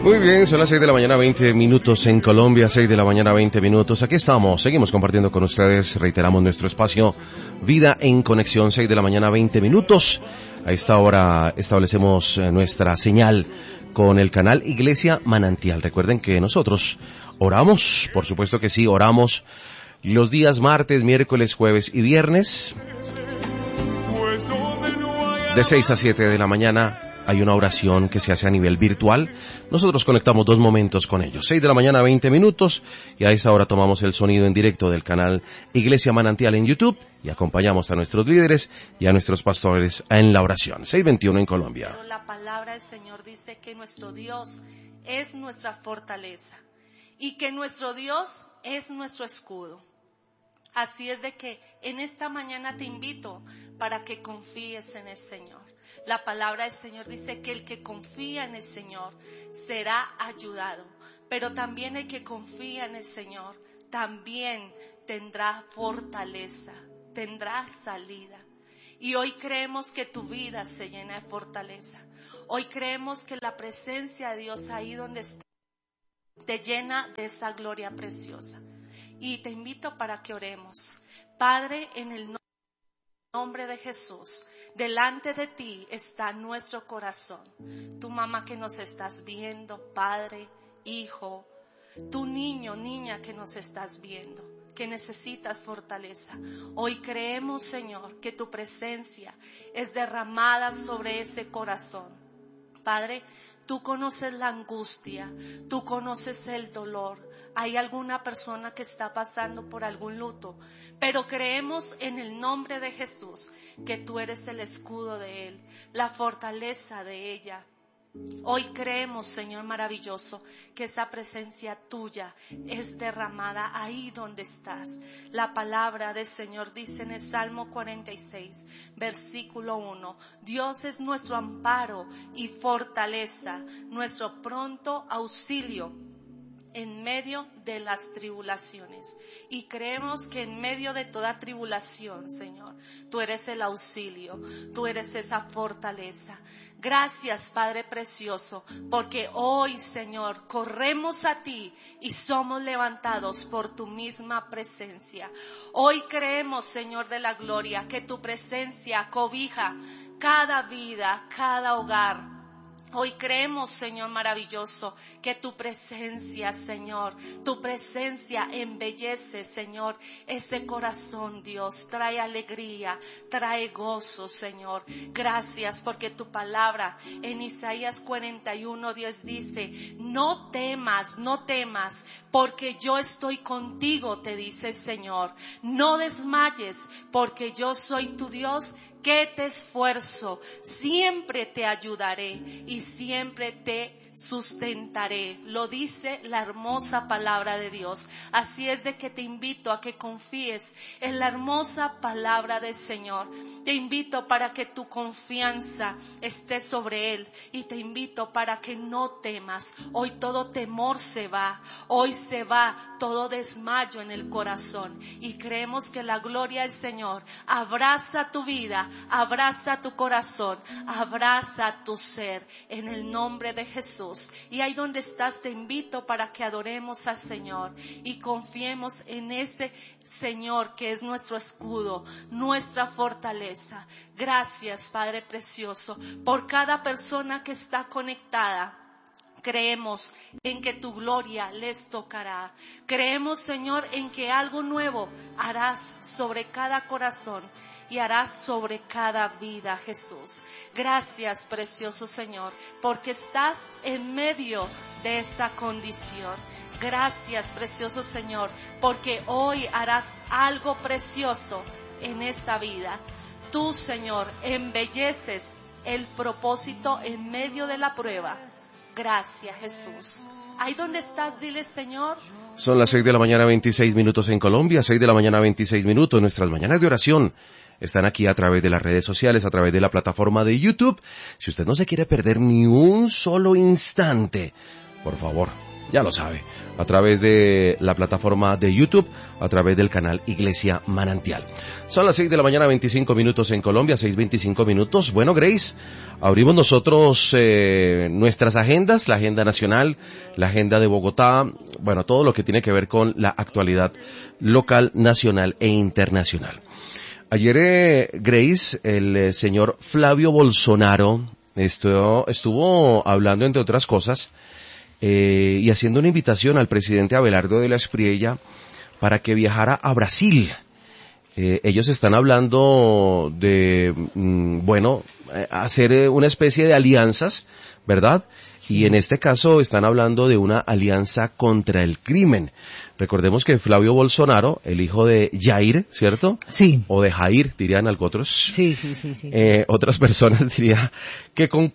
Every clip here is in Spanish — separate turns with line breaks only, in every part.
Muy bien, son las 6 de la mañana, 20 minutos en Colombia, 6 de la mañana, 20 minutos. Aquí estamos, seguimos compartiendo con ustedes, reiteramos nuestro espacio Vida en Conexión, 6 de la mañana, 20 minutos. A esta hora establecemos nuestra señal con el canal Iglesia Manantial. Recuerden que nosotros oramos, por supuesto que sí, oramos los días martes, miércoles, jueves y viernes. De 6 a 7 de la mañana hay una oración que se hace a nivel virtual. Nosotros conectamos 2 momentos con ellos. 6 de la mañana, 20 minutos. Y a esa hora tomamos el sonido en directo del canal Iglesia Manantial en YouTube y acompañamos a nuestros líderes y a nuestros pastores en la oración. 6:21 en Colombia.
La palabra del Señor dice que nuestro Dios es nuestra fortaleza y que nuestro Dios es nuestro escudo. Así es de que en esta mañana te invito para que confíes en el Señor. La palabra del Señor dice que el que confía en el Señor será ayudado, pero también el que confía en el Señor también tendrá fortaleza, tendrá salida. Y hoy creemos que tu vida se llena de fortaleza. Hoy creemos que la presencia de Dios ahí donde está te llena de esa gloria preciosa. Y te invito para que oremos. Padre, en el nombre de Jesús, delante de ti está nuestro corazón. Tu mamá que nos estás viendo, padre, hijo, tu niño, niña que nos estás viendo, que necesitas fortaleza. Hoy creemos, Señor, que tu presencia es derramada sobre ese corazón. Padre, tú conoces la angustia, tú conoces el dolor. Hay alguna persona que está pasando por algún luto, pero creemos en el nombre de Jesús que tú eres el escudo de él, la fortaleza de ella. Hoy creemos, Señor maravilloso, que esa presencia tuya es derramada ahí donde estás. La palabra del Señor dice en el Salmo 46, versículo 1, Dios es nuestro amparo y fortaleza, nuestro pronto auxilio en medio de las tribulaciones. Y creemos que en medio de toda tribulación, Señor, tú eres el auxilio, tú eres esa fortaleza. Gracias, Padre precioso, porque hoy, Señor, corremos a ti y somos levantados por tu misma presencia. Hoy creemos, Señor de la gloria, que tu presencia cobija cada vida, cada hogar. Hoy creemos, Señor maravilloso, que tu presencia, Señor, tu presencia embellece, Señor, ese corazón, Dios, trae alegría, trae gozo, Señor. Gracias porque tu palabra en Isaías 41:10 dice, no temas, porque yo estoy contigo, te dice el Señor. No desmayes, porque yo soy tu Dios, que te esfuerzo, siempre te ayudaré y siempre te sustentaré. Lo dice la hermosa palabra de Dios. Así es de que te invito a que confíes en la hermosa palabra del Señor. Te invito para que tu confianza esté sobre Él y te invito para que no temas. Hoy todo temor se va, hoy se va todo desmayo en el corazón y creemos que la gloria del Señor abraza tu vida, abraza tu corazón, abraza tu ser en el nombre de Jesús. Y ahí donde estás te invito para que adoremos al Señor y confiemos en ese Señor que es nuestro escudo, nuestra fortaleza. Gracias, Padre precioso, por cada persona que está conectada. Creemos en que tu gloria les tocará. Creemos, Señor, en que algo nuevo harás sobre cada corazón y harás sobre cada vida, Jesús. Gracias, precioso Señor, porque estás en medio de esa condición. Gracias, precioso Señor, porque hoy harás algo precioso en esa vida. Tú, Señor, embelleces el propósito en medio de la prueba. Gracias, Jesús. Ahí donde estás, dile, Señor.
Son las 6 de la mañana, 26 minutos en Colombia, 6 de la mañana, 26 minutos. Nuestras mañanas de oración están aquí a través de las redes sociales, a través de la plataforma de YouTube. Si usted no se quiere perder ni un solo instante, por favor, ya lo sabe, a través de la plataforma de YouTube, a través del canal Iglesia Manantial. Son las 6 de la mañana, 25 minutos en Colombia, 6:25 minutos. Bueno, Grace, abrimos nosotros nuestras agendas, la agenda nacional, la agenda de Bogotá, bueno, todo lo que tiene que ver con la actualidad local, nacional e internacional. Ayer, Grace, el señor Flavio Bolsonaro estuvo hablando, entre otras cosas, y haciendo una invitación al presidente Abelardo de la Espriella para que viajara a Brasil. Ellos están hablando de, hacer una especie de alianzas, ¿verdad? Y en este caso están hablando de una alianza contra el crimen. Recordemos que Flavio Bolsonaro, el hijo de Jair, ¿cierto?
Sí.
O de Jair, dirían otros.
Sí.
Otras personas dirían que con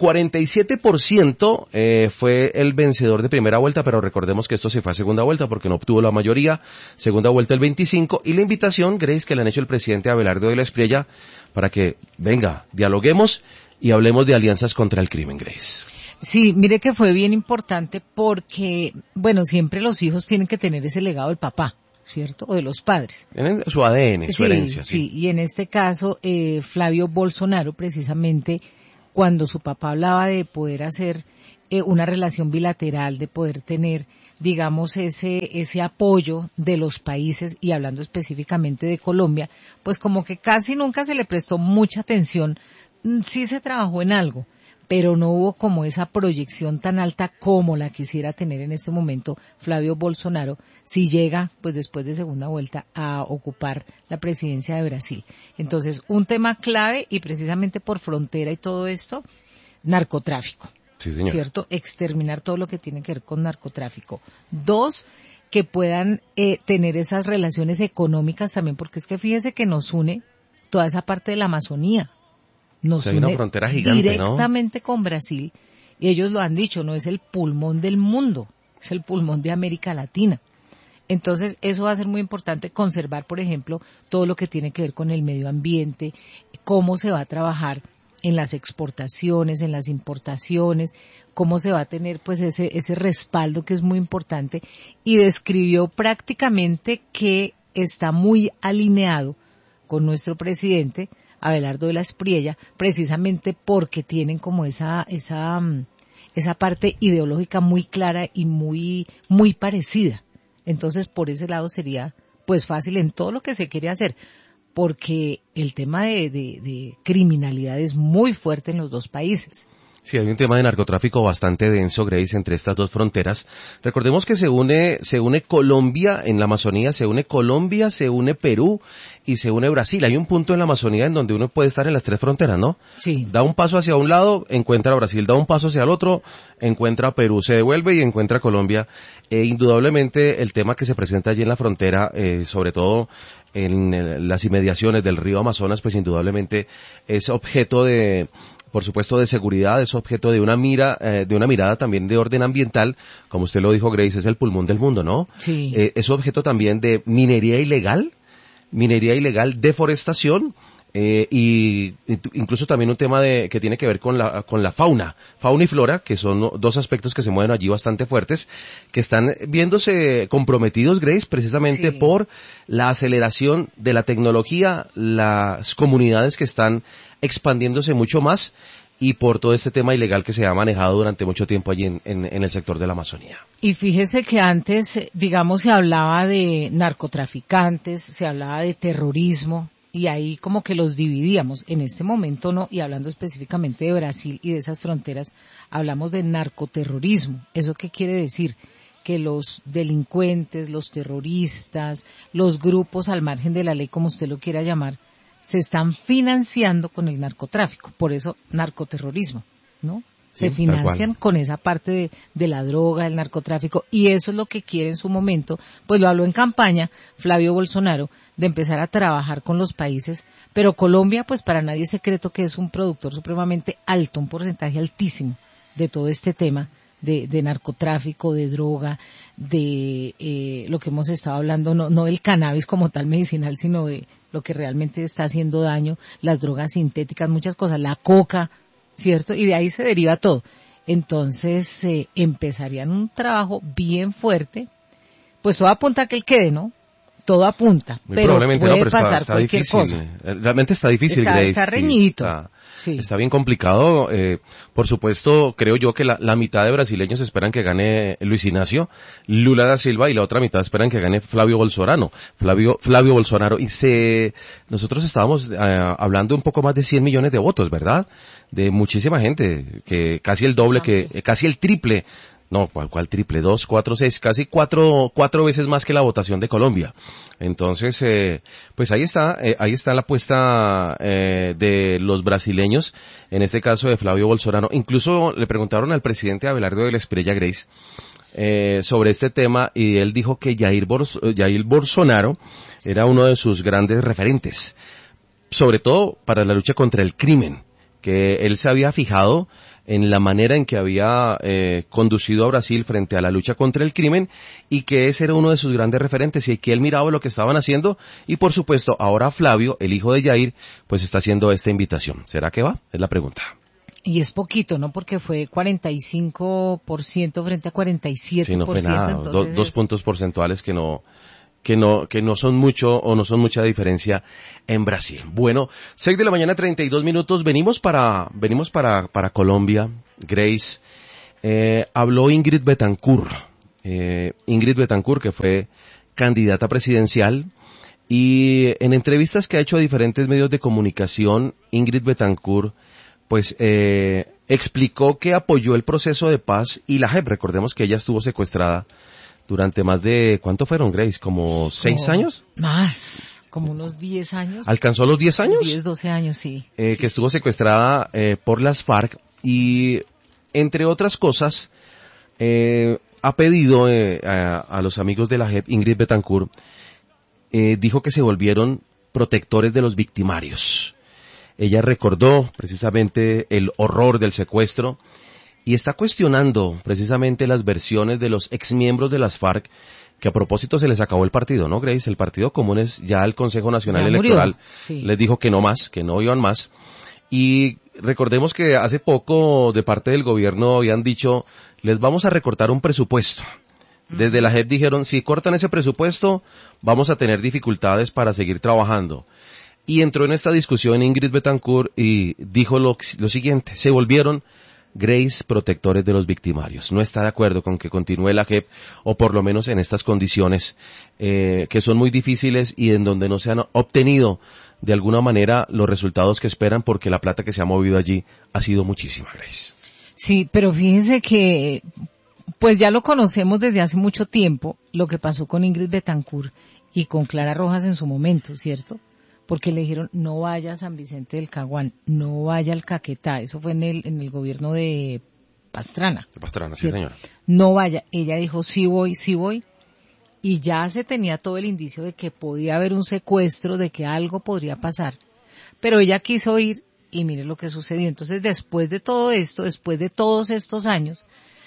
47% fue el vencedor de primera vuelta, pero recordemos que esto se fue a segunda vuelta porque no obtuvo la mayoría. Segunda vuelta el 25%. Y la invitación, Grace, que le han hecho el presidente Abelardo de la Espriella para que, venga, dialoguemos y hablemos de alianzas contra el crimen, Grace.
Sí, mire que fue bien importante porque, bueno, siempre los hijos tienen que tener ese legado del papá, ¿cierto? O de los padres.
Tienen su ADN, su herencia.
Sí, y en este caso, Flavio Bolsonaro, precisamente, cuando su papá hablaba de poder hacer una relación bilateral, de poder tener, digamos, ese apoyo de los países, y hablando específicamente de Colombia, pues como que casi nunca se le prestó mucha atención. Sí se trabajó en algo, pero no hubo como esa proyección tan alta como la quisiera tener en este momento Flavio Bolsonaro, si llega, pues después de segunda vuelta, a ocupar la presidencia de Brasil. Entonces, un tema clave, y precisamente por frontera y todo esto, narcotráfico.
Sí, señor.
¿Cierto? Exterminar todo lo que tiene que ver con narcotráfico. 2, que puedan tener esas relaciones económicas también, porque es que fíjese que nos une toda esa parte de la Amazonía. Nos
hay una
une
frontera gigante,
directamente, ¿no?, con Brasil, y ellos lo han dicho, no es el pulmón del mundo, es el pulmón de América Latina. Entonces, eso va a ser muy importante, conservar, por ejemplo, todo lo que tiene que ver con el medio ambiente, cómo se va a trabajar en las exportaciones, en las importaciones, cómo se va a tener pues ese respaldo que es muy importante, y describió prácticamente que está muy alineado con nuestro presidente Abelardo de la Espriella, precisamente porque tienen como esa parte ideológica muy clara y muy parecida. Entonces, por ese lado sería pues fácil en todo lo que se quiere hacer, porque el tema de criminalidad es muy fuerte en los dos países.
Sí, hay un tema de narcotráfico bastante denso, Grace, entre estas dos fronteras. Recordemos que se une Colombia en la Amazonía, se une Colombia, se une Perú y se une Brasil. Hay un punto en la Amazonía en donde uno puede estar en las tres fronteras, ¿no?
Sí.
Da un paso hacia un lado, encuentra Brasil, da un paso hacia el otro, encuentra Perú, se devuelve y encuentra Colombia. Indudablemente el tema que se presenta allí en la frontera, sobre todo en las inmediaciones del río Amazonas, pues indudablemente es objeto de, por supuesto, de seguridad, es objeto de una mirada también de orden ambiental, como usted lo dijo, Grace, es el pulmón del mundo, ¿no?
Sí.
Es objeto también de minería ilegal, deforestación, y incluso también un tema que tiene que ver con la fauna y flora, que son dos aspectos que se mueven allí bastante fuertes, que están viéndose comprometidos, Grace, precisamente por la aceleración de la tecnología, las comunidades que están expandiéndose mucho más, y por todo este tema ilegal que se ha manejado durante mucho tiempo allí en el sector de la Amazonía.
Y fíjese que antes, digamos, se hablaba de narcotraficantes, se hablaba de terrorismo, y ahí como que los dividíamos. En este momento no, y hablando específicamente de Brasil y de esas fronteras, hablamos de narcoterrorismo. ¿Eso qué quiere decir? Que los delincuentes, los terroristas, los grupos al margen de la ley, como usted lo quiera llamar, se están financiando con el narcotráfico. Por eso, narcoterrorismo, ¿no? Se financian con esa parte de la droga, el narcotráfico, y eso es lo que quiere en su momento, pues lo habló en campaña Flavio Bolsonaro, de empezar a trabajar con los países, pero Colombia, pues para nadie es secreto que es un productor supremamente alto, un porcentaje altísimo de todo este tema de narcotráfico, de droga, de lo que hemos estado hablando, no del cannabis como tal medicinal, sino de lo que realmente está haciendo daño, las drogas sintéticas, muchas cosas, la coca, ¿cierto? Y de ahí se deriva todo. Entonces empezarían un trabajo bien fuerte, pues todo apunta a que él quede, ¿no? Todo apunta,
Muy
pero
probablemente
puede
no, pero
pasar
está
cualquier
difícil.
cosa.
Realmente está difícil, Grace.
Está reñito.
Sí, está bien complicado. Por supuesto, creo yo que la mitad de brasileños esperan que gane Luis Ignacio Lula da Silva y la otra mitad esperan que gane Flavio Bolsonaro. Flavio Bolsonaro. Nosotros estábamos hablando un poco más de 100 millones de votos, ¿verdad? De muchísima gente, que casi el doble, casi el triple. No, ¿cuál triple? 2, 4, 6, casi cuatro veces más que la votación de Colombia. Entonces, pues ahí está la apuesta de los brasileños, en este caso de Flavio Bolsonaro. Incluso le preguntaron al presidente Abelardo de la Espriella, Grace, sobre este tema, y él dijo que Jair Bolsonaro era uno de sus grandes referentes, sobre todo para la lucha contra el crimen, que él se había fijado en la manera en que había conducido a Brasil frente a la lucha contra el crimen y que ese era uno de sus grandes referentes y que él miraba lo que estaban haciendo y por supuesto ahora Flavio, el hijo de Jair, pues está haciendo esta invitación. ¿Será que va? Es la pregunta.
Y es poquito, ¿no? Porque fue 45% frente a 47%.
Sí, no fue nada.
Entonces
Dos puntos porcentuales que no son mucho o no son mucha diferencia en Brasil. Bueno, 6 de la mañana, 32 minutos. Venimos para Colombia. Grace, habló Ingrid Betancourt. Ingrid Betancourt, que fue candidata presidencial. Y en entrevistas que ha hecho a diferentes medios de comunicación, Ingrid Betancourt, pues, explicó que apoyó el proceso de paz y la JEP. Recordemos que ella estuvo secuestrada durante más de, ¿cuánto fueron, Grace? ¿Como 6 años?
Más, como unos 10 años.
¿Alcanzó los 10 años?
10, 12 años, sí.
Que estuvo secuestrada por las FARC y, entre otras cosas, ha pedido a los amigos de la JEP, Ingrid Betancourt, dijo que se volvieron protectores de los victimarios. Ella recordó precisamente el horror del secuestro y está cuestionando precisamente las versiones de los exmiembros de las FARC, que a propósito se les acabó el partido, ¿no, Grace? El Partido Comunes, ya el Consejo Nacional Electoral les dijo que no más, que no iban más. Y recordemos que hace poco de parte del gobierno habían dicho, les vamos a recortar un presupuesto. Desde la JEP dijeron, si cortan ese presupuesto, vamos a tener dificultades para seguir trabajando. Y entró en esta discusión Ingrid Betancourt y dijo lo siguiente, se volvieron, Grace, protectores de los victimarios. No está de acuerdo con que continúe la JEP, o por lo menos en estas condiciones, que son muy difíciles y en donde no se han obtenido de alguna manera los resultados que esperan, porque la plata que se ha movido allí ha sido muchísima, Grace.
Sí, pero fíjense que, pues ya lo conocemos desde hace mucho tiempo, lo que pasó con Ingrid Betancourt y con Clara Rojas en su momento, ¿cierto? Porque le dijeron, no vaya a San Vicente del Caguán, no vaya al Caquetá, eso fue en el gobierno de Pastrana.
De Pastrana, sí,
¿cierto?
señora.
No vaya, ella dijo, sí voy, y ya se tenía todo el indicio de que podía haber un secuestro, de que algo podría pasar, pero ella quiso ir y mire lo que sucedió. Entonces, después de todo esto, después de todos estos años,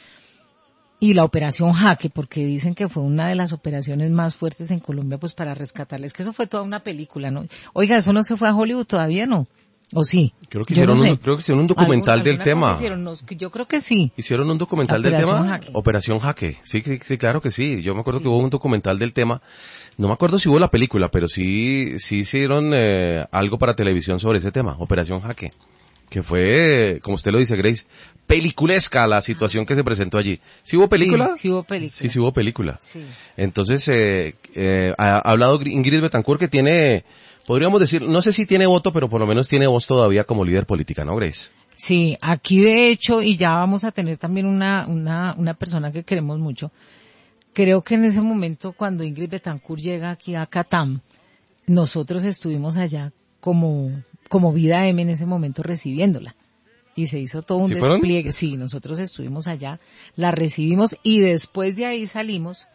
y la operación Jaque, porque dicen que fue una de las operaciones más fuertes en Colombia, pues para rescatarles, que eso fue toda una película, ¿no? Oiga, eso no se fue a Hollywood todavía, ¿no? ¿O sí?
Creo que hicieron un documental del tema.
Yo creo que sí.
¿Hicieron un documental del tema? Operación Jaque. Sí, claro que sí. Yo me acuerdo que hubo un documental del tema. No me acuerdo si hubo la película, pero sí hicieron algo para televisión sobre ese tema, Operación Jaque. Que fue, como usted lo dice, Grace, peliculesca la situación que se presentó allí. ¿Sí hubo película?
Sí hubo película.
Sí hubo película.
Sí.
Entonces, ha hablado Ingrid Betancourt, que tiene, podríamos decir, no sé si tiene voto, pero por lo menos tiene voz todavía como líder política, ¿no, Grace?
Sí, aquí de hecho, y ya vamos a tener también una persona que queremos mucho. Creo que en ese momento, cuando Ingrid Betancourt llega aquí a Catam, nosotros estuvimos allá como Vida M en ese momento recibiéndola. Y se hizo todo un despliegue. Sí, nosotros estuvimos allá, la recibimos y después de ahí salimos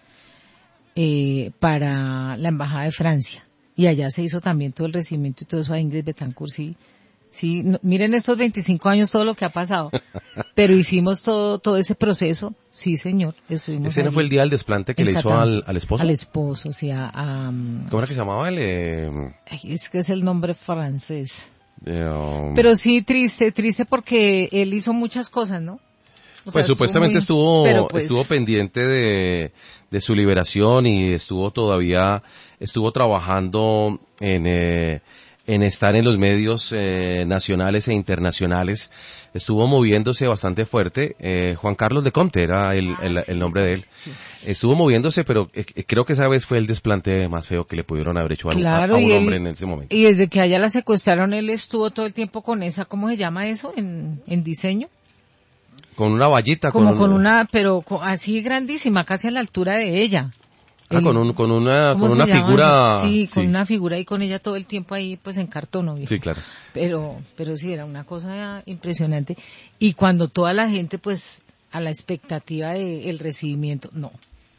para la Embajada de Francia. Y allá se hizo también todo el recibimiento y todo eso a Ingrid Betancourt, sí, miren estos 25 años todo lo que ha pasado. Pero hicimos todo ese proceso, sí señor, estuvimos
¿Ese no fue el día del desplante que le hizo al esposo?
Al esposo, sí,
¿Cómo era que se llamaba él?
Es que es el nombre francés. Pero sí, triste porque él hizo muchas cosas, ¿no? O
Pues
sea,
supuestamente estuvo pendiente de su liberación y estuvo trabajando en estar en los medios nacionales e internacionales. Estuvo moviéndose bastante fuerte. Juan Carlos de Comte era el nombre de él.
Sí.
Estuvo moviéndose, pero creo que esa vez fue el desplante más feo que le pudieron haber hecho a un hombre en ese momento.
Y desde que allá la secuestraron, él estuvo todo el tiempo con esa, ¿cómo se llama eso? En diseño.
Con una vallita.
Pero así grandísima, casi a la altura de ella.
Con una figura.
Sí, con una figura y con ella todo el tiempo ahí, pues en cartón, ¿no?
Sí, claro.
Pero sí, era una cosa impresionante. Y cuando toda la gente, pues, a la expectativa del recibimiento, no.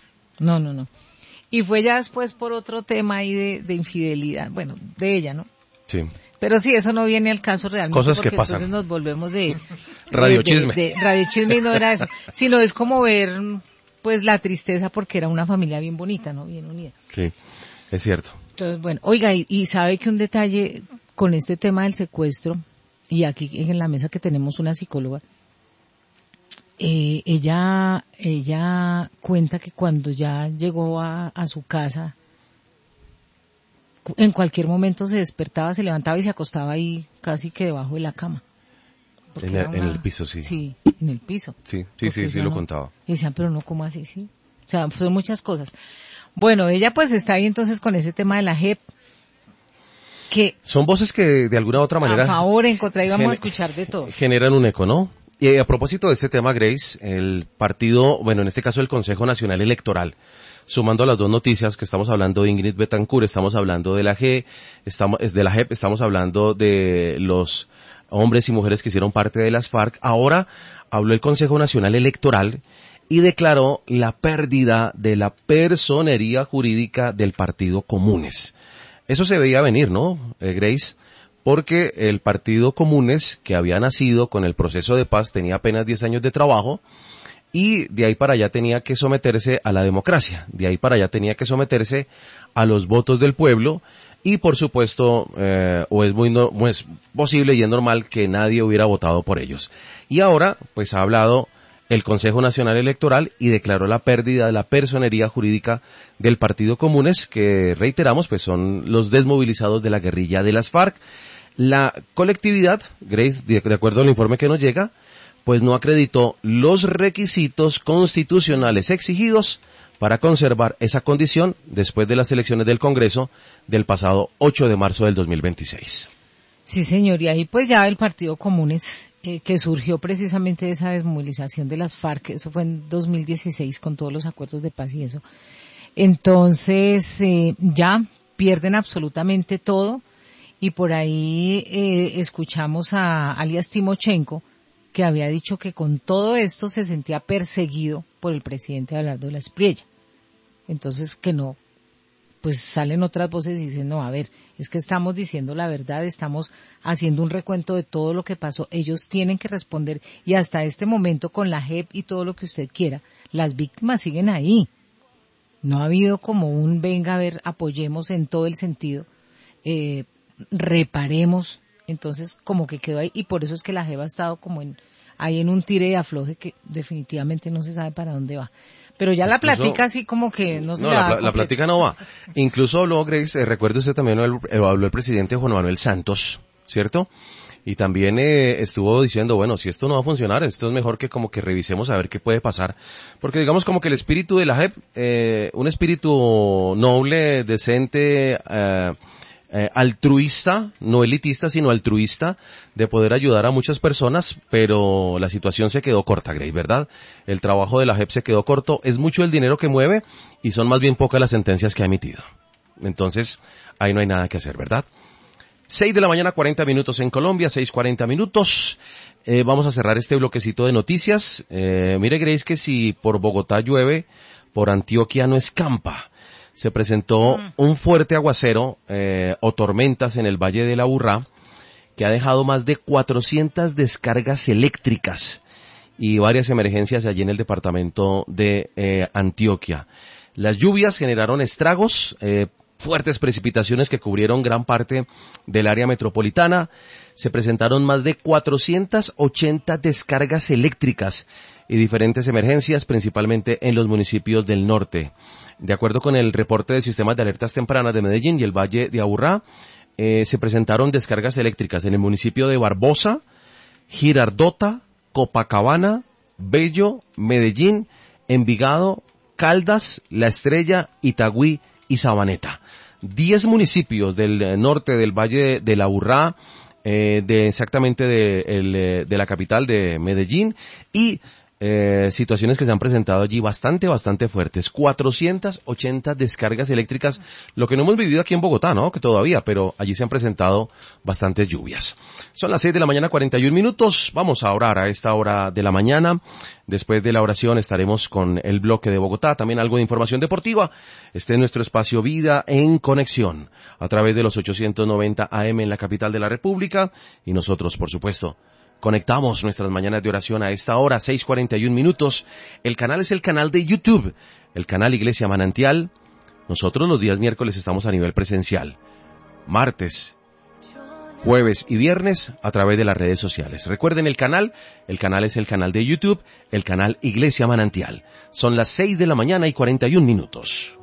Y fue ya después por otro tema ahí de infidelidad, bueno, de ella, ¿no?
Sí.
Pero sí, eso no viene al caso realmente.
Cosas que pasan.
Entonces nos volvemos de
radiochisme.
De radiochisme y no era eso. Sino es como ver, pues, la tristeza porque era una familia bien bonita, ¿no? Bien unida.
Sí, es cierto.
Entonces, bueno, oiga, y sabe que un detalle con este tema del secuestro, y aquí en la mesa que tenemos una psicóloga, ella cuenta que cuando ya llegó a su casa, en cualquier momento se despertaba, se levantaba y se acostaba ahí casi que debajo de la cama.
En el piso, sí.
Sí, en el piso.
Sí, lo contaba.
Y decían, pero no, ¿cómo así? Sí. O sea, son muchas cosas. Bueno, ella pues está ahí entonces con ese tema de la JEP. Que
son voces que de alguna u otra manera...
A favor, en contra, íbamos a escuchar de todo.
Generan un eco, ¿no? Y a propósito de este tema, Grace, el partido, bueno, en este caso el Consejo Nacional Electoral, sumando las dos noticias que estamos hablando de Ingrid Betancourt, estamos hablando de la JEP, estamos hablando de los hombres y mujeres que hicieron parte de las FARC. Ahora habló el Consejo Nacional Electoral y declaró la pérdida de la personería jurídica del Partido Comunes. Eso se veía venir, ¿no, Grace? Porque el Partido Comunes, que había nacido con el proceso de paz, tenía apenas 10 años de trabajo y de ahí para allá tenía que someterse a la democracia, de ahí para allá tenía que someterse a los votos del pueblo y por supuesto, es posible y es normal que nadie hubiera votado por ellos. Y ahora, pues ha hablado el Consejo Nacional Electoral y declaró la pérdida de la personería jurídica del Partido Comunes, que reiteramos, pues son los desmovilizados de la guerrilla de las FARC. La colectividad, Grace, de acuerdo al informe que nos llega, pues no acreditó los requisitos constitucionales exigidos para conservar esa condición después de las elecciones del Congreso del pasado 8 de marzo del 2026.
Sí, señor, y ahí pues ya el Partido Comunes, que surgió precisamente de esa desmovilización de las FARC, eso fue en 2016 con todos los acuerdos de paz y eso. Entonces, ya pierden absolutamente todo. Y por ahí escuchamos a alias Timochenko, que había dicho que con todo esto se sentía perseguido por el presidente Abelardo de la Espriella. Entonces que no, pues salen otras voces y dicen, no, a ver, es que estamos diciendo la verdad, estamos haciendo un recuento de todo lo que pasó, ellos tienen que responder y hasta este momento con la JEP y todo lo que usted quiera, las víctimas siguen ahí. No ha habido como un venga a ver, apoyemos en todo el sentido, reparemos, entonces como que quedó ahí y por eso es que la JEP ha estado como ahí en un tire y afloje que definitivamente no se sabe para dónde va. Pero ya la plática así como que no se va.
La plática no va. Incluso habló, Grace, recuerdo usted también habló el presidente Juan Manuel Santos, ¿cierto? Y también estuvo diciendo, bueno, si esto no va a funcionar, esto es mejor que como que revisemos a ver qué puede pasar. Porque digamos como que el espíritu de la JEP, un espíritu noble, decente, altruista, no elitista, sino altruista, de poder ayudar a muchas personas, pero la situación se quedó corta, Grace, ¿verdad? El trabajo de la JEP se quedó corto, es mucho el dinero que mueve y son más bien pocas las sentencias que ha emitido. Entonces, ahí no hay nada que hacer, ¿verdad? 6 de la mañana, 40 minutos en Colombia, 6:40 minutos. Vamos a cerrar este bloquecito de noticias. Mire, Grace, que si por Bogotá llueve, por Antioquia no escampa. Se presentó un fuerte aguacero o tormentas en el Valle de la Aburrá que ha dejado más de 400 descargas eléctricas y varias emergencias allí en el departamento de Antioquia. Las lluvias generaron estragos, fuertes precipitaciones que cubrieron gran parte del área metropolitana. se presentaron más de 480 descargas eléctricas y diferentes emergencias, principalmente en los municipios del norte. De acuerdo con el reporte de sistemas de alertas tempranas de Medellín y el Valle de Aburrá, se presentaron descargas eléctricas en el municipio de Barbosa, Girardota, Copacabana, Bello, Medellín, Envigado, Caldas, La Estrella, Itagüí y Sabaneta. 10 municipios del norte del Valle de Aburrá, exactamente de la capital de Medellín, y situaciones que se han presentado allí bastante fuertes. 480 descargas eléctricas, lo que no hemos vivido aquí en Bogotá, ¿no? Que todavía, pero allí se han presentado bastantes lluvias. Son las 6 de la mañana, 41 minutos. Vamos a orar a esta hora de la mañana. Después de la oración estaremos con el bloque de Bogotá, también algo de información deportiva. Este es nuestro espacio Vida en Conexión, a través de los 890 AM en la capital de la República, y nosotros, por supuesto, conectamos nuestras mañanas de oración a esta hora, 6:41 minutos. El canal es el canal de YouTube, el canal Iglesia Manantial. Nosotros los días miércoles estamos a nivel presencial. Martes, jueves y viernes a través de las redes sociales. Recuerden el canal es el canal de YouTube, el canal Iglesia Manantial. Son las 6 de la mañana y 41 minutos.